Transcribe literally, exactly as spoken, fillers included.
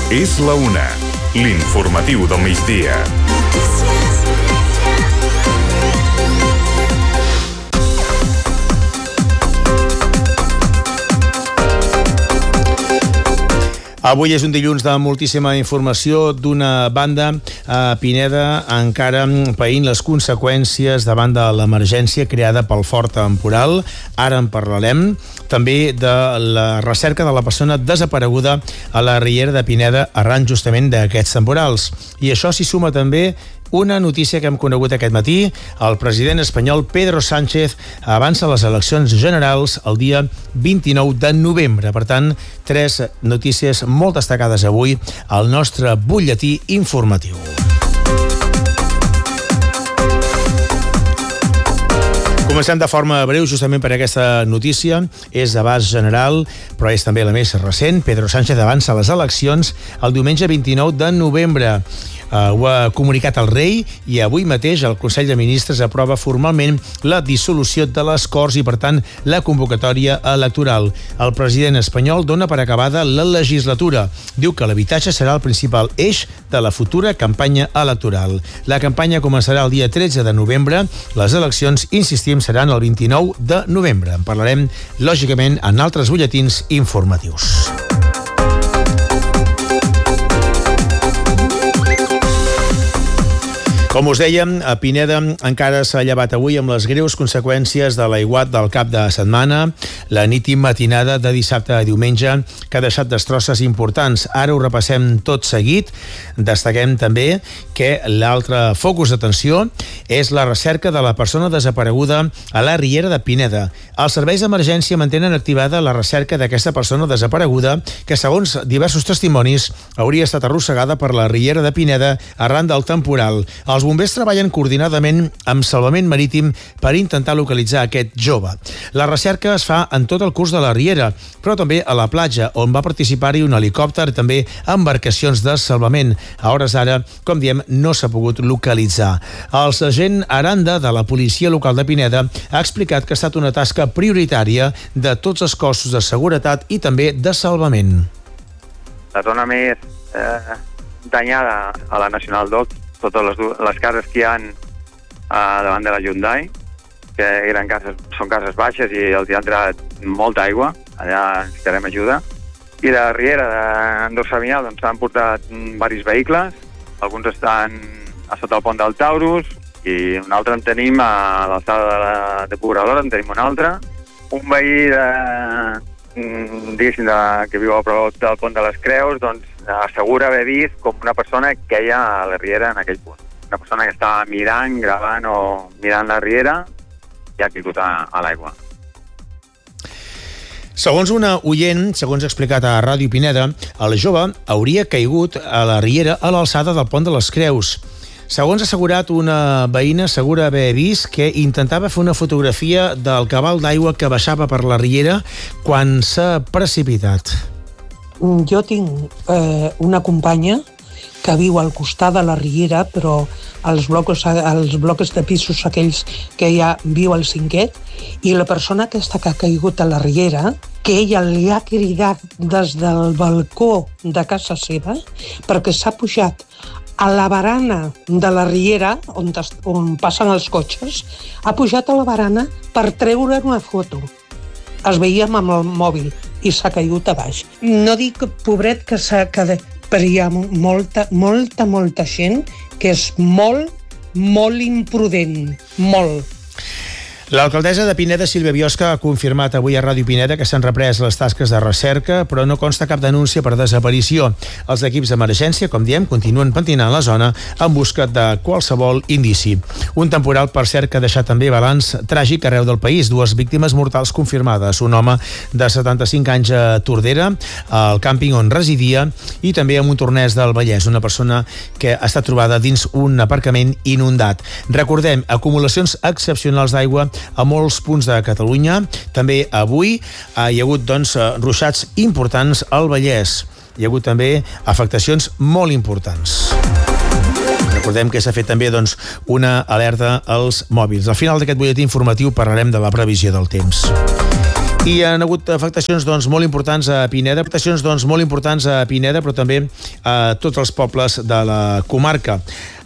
És la una, l'informatiu del migdia. Avui és un dilluns de moltíssima informació. D'una banda, a Pineda encara païnt les conseqüències davant de l'emergència creada pel fort temporal. Ara en parlarem. També de la recerca de la persona desapareguda a la riera de Pineda arran justament d'aquests temporals. I això s'hi suma també una notícia que hem conegut aquest matí. El president espanyol Pedro Sánchez avança les eleccions generals el dia vint-i-nou de novembre. Per tant, tres notícies molt destacades avui al nostre butlletí informatiu. Comencem de forma breu justament per aquesta notícia. És d'abast general, però és també la més recent. Pedro Sánchez avança les eleccions el diumenge vint-i-nou de novembre. Uh, ho ha comunicat el rei i avui mateix el Consell de Ministres aprova formalment la dissolució de les Corts i, per tant, la convocatòria electoral. El president espanyol dona per acabada la legislatura. Diu que l'habitatge serà el principal eix de la futura campanya electoral. La campanya començarà el dia tretze de novembre. Les eleccions, insistim, seran el vint-i-nou de novembre. En parlarem, lògicament, en altres butlletins informatius. Com us dèiem, a Pineda encara s'ha llevat avui amb les greus conseqüències de l'aiguat del cap de setmana, la nit i matinada de dissabte a diumenge, que ha deixat destrosses importants. Ara ho repassem tot seguit. Destaquem també que l'altre focus d'atenció és la recerca de la persona desapareguda a la riera de Pineda. Els serveis d'emergència mantenen activada la recerca d'aquesta persona desapareguda que, segons diversos testimonis, hauria estat arrossegada per la riera de Pineda arran del temporal. Els bombers treballen coordinadament amb Salvament Marítim per intentar localitzar aquest jove. La recerca es fa en tot el curs de la riera, però també a la platja, on va participar-hi un helicòpter, també embarcacions de salvament. A hores d'ara, com diem, no s'ha pogut localitzar. El sergent Aranda, de la policia local de Pineda, ha explicat que ha estat una tasca prioritària de tots els cossos de seguretat i també de salvament. La zona més eh, danyada a la National dos, totes les, les cases que hi ha uh, davant de la Hyundai, que eren cases, són cases baixes i els hi ha entrat molta aigua, allà necessitarem ajuda. I la riera d'Andorra doncs, s'han portat diversos vehicles, alguns estan a sota el pont del Taurus i un altre en tenim a l'alçada de la depuradora, en tenim un altre. Un veí de, diguéssim, de, que viu a prop del pont de les Creus, doncs assegura haver vist com una persona que queia a la riera en aquell punt. Una persona que estava mirant, gravant o mirant la riera i ha caigut a, a l'aigua. Segons una oient, segons ha explicat a Ràdio Pineda, el jove hauria caigut a la riera a l'alçada del pont de les Creus. Segons ha assegurat una veïna, assegura haver vist que intentava fer una fotografia del cabal d'aigua que baixava per la riera quan s'ha precipitat. Jo tinc eh, una companya que viu al costat de la riera, però als blocs, als blocs de pisos aquells que ja viu al cinquè, i la persona aquesta que ha caigut a la riera, que ella li ha cridat des del balcó de casa seva perquè s'ha pujat a la barana de la riera, on, on passen els cotxes, ha pujat a la barana per treure una foto. Es veiem amb el mòbil i s'ha caigut a baix. No dic, pobret, que s'ha quedat, però hi ha molta, molta, molta gent que és molt, molt imprudent, molt. L'alcaldessa de Pineda, Sílvia Biosca, ha confirmat avui a Ràdio Pineda que s'han reprès les tasques de recerca, però no consta cap denúncia per desaparició. Els equips d'emergència, com diem, continuen pentinant la zona en busca de qualsevol indici. Un temporal, per cert, que ha deixat també balanç tràgic arreu del país. Dues víctimes mortals confirmades. Un home de setanta-cinc anys a Tordera, al càmping on residia, i també a Montornès del Vallès, una persona que ha estat trobada dins un aparcament inundat. Recordem, acumulacions excepcionals d'aigua a molts punts de Catalunya. També avui hi ha hagut doncs, ruixats importants al Vallès. Hi ha hagut també afectacions molt importants. Recordem que s'ha fet també doncs, una alerta als mòbils. Al final d'aquest butlletí informatiu parlarem de la previsió del temps. I hi ha hagut afectacions doncs, molt importants a Pineda, afectacions doncs, molt importants a Pineda, però també a tots els pobles de la comarca.